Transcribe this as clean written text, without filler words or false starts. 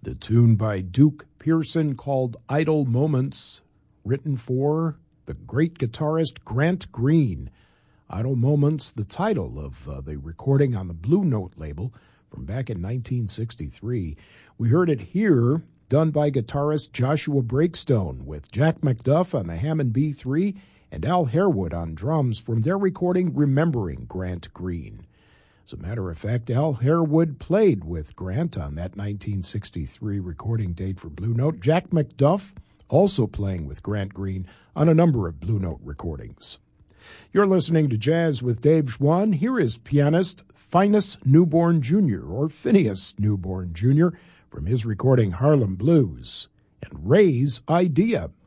The tune by Duke Pearson called Idle Moments, written for the great guitarist Grant Green. Idle Moments, the title of the recording on the Blue Note label from back in 1963. We heard it here, done by guitarist Joshua Breakstone, with Jack McDuff on the Hammond B3 and Al Harewood on drums from their recording Remembering Grant Green. As a matter of fact, Al Harewood played with Grant on that 1963 recording date for Blue Note. Jack McDuff also playing with Grant Green on a number of Blue Note recordings. You're listening to Jazz with Dave Schwann. Here is pianist Phineas Newborn Jr., or Phineas Newborn Jr., from his recording Harlem Blues, and Ray's Idea.